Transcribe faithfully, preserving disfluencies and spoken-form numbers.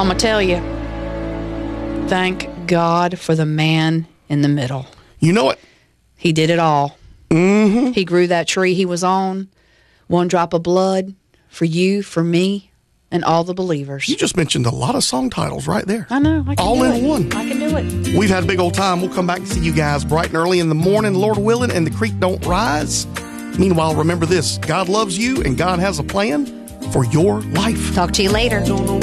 I'm going to tell you, thank God for the man in the middle. You know it. He did it all. Mm-hmm. He grew that tree he was on, one drop of blood for you, for me, and all the believers. You just mentioned a lot of song titles right there. I know. I can all do in it. one. I can do it. We've had a big old time. We'll come back and see you guys bright and early in the morning, Lord willing, and the creek don't rise. Meanwhile, remember this. God loves you, and God has a plan for your life. Talk to you later.